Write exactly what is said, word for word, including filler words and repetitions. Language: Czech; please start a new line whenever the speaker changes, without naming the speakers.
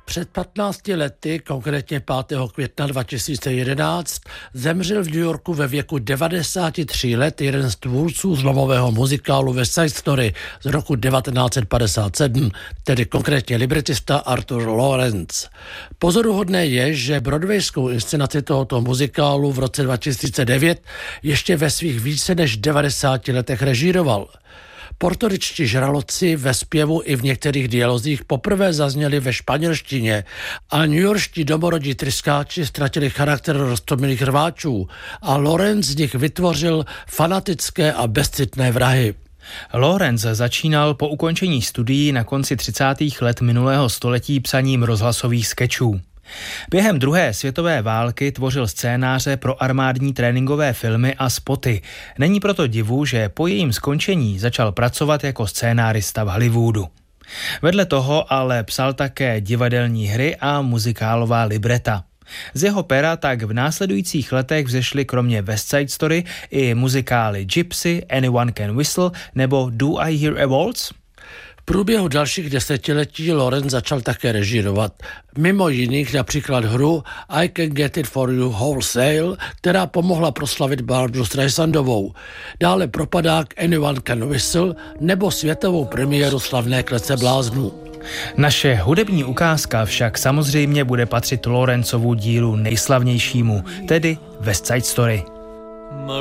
Před patnácti lety, konkrétně pátého května dva tisíce jedenáct, zemřel v New Yorku ve věku devadesáti tří let jeden z tvůrců zlomového muzikálu West Side Story z roku devatenáct set padesát sedm, tedy konkrétně libretista Arthur Lawrence. Pozoruhodné je, že broadwayskou inscenaci tohoto muzikálu v roce dva tisíce devět ještě ve svých více než devadesáti letech režíroval. Portoričtí žraloci ve zpěvu i v některých dialozích poprvé zazněli ve španělštině a newyorští domorodí tryskáči ztratili charakter roztomilých rváčů a Lawrence z nich vytvořil fanatické a bezcitné vrahy.
Lawrence začínal po ukončení studií na konci třicátých let minulého století psaním rozhlasových skečů. Během druhé světové války tvořil scénáře pro armádní tréninkové filmy a spoty. Není proto divu, že po jejím skončení začal pracovat jako scénárista v Hollywoodu. Vedle toho ale psal také divadelní hry a muzikálová libreta. Z jeho pera tak v následujících letech vzešly kromě West Side Story i muzikály Gypsy, Anyone Can Whistle nebo Do I Hear a Waltz?
V průběhu dalších desetiletí Lawrence začal také režírovat. Mimo jiných například hru I Can Get It For You Wholesale, která pomohla proslavit Barbru Streisandovou. Dále propadák Anyone Can Whistle nebo světovou premiéru slavné Klece bláznů.
Naše hudební ukázka však samozřejmě bude patřit Lawrencovu dílu nejslavnějšímu, tedy West Side Story.